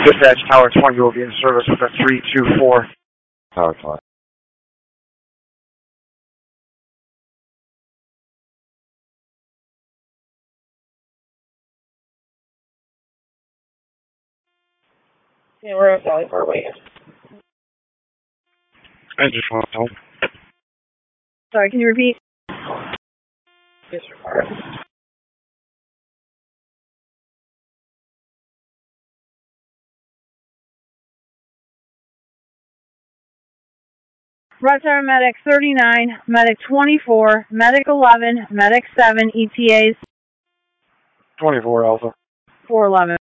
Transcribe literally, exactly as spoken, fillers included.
Dispatch, Tower twenty will be in service with a three two four. Tower twenty. Yeah, we're at Valley Parkway. I just want to know. Sorry, can you repeat? Disregard. Roger, Medic thirty-nine, Medic twenty-four, Medic eleven, Medic seven, E T As. twenty-four Alpha. four eleven.